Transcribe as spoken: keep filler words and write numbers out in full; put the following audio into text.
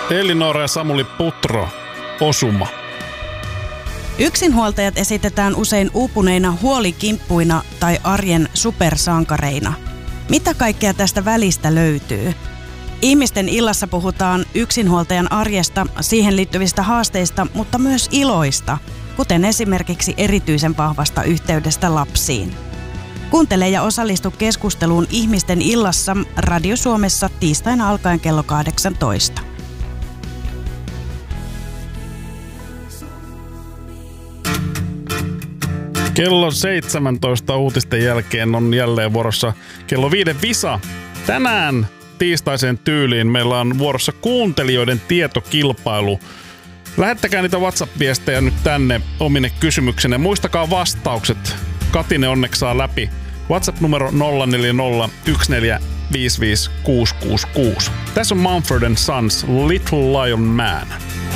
Elinora ja Samuli Putro, osuma. Yksinhuoltajat esitetään usein uupuneina huolikimppuina tai arjen supersankareina. Mitä kaikkea tästä välistä löytyy? Ihmisten illassa puhutaan yksinhuoltajan arjesta, siihen liittyvistä haasteista, mutta myös iloista, kuten esimerkiksi erityisen vahvasta yhteydestä lapsiin. Kuuntele ja osallistu keskusteluun Ihmisten illassa Radio Suomessa tiistaina alkaen kello kahdeksantoista. Kello seitsemäntoista uutisten jälkeen on jälleen vuorossa kello viiden visa. Tänään tiistaiseen tyyliin meillä on vuorossa kuuntelijoiden tietokilpailu. Lähettäkää niitä WhatsApp-viestejä nyt tänne omine kysymyksenne. Muistakaa vastaukset. Katine onneksi saa läpi. WhatsApp-numero nolla neljä nolla yksi neljä viisi viisi kuusi kuusi kuusi. Tässä on Mumford and Sons Little Lion Man.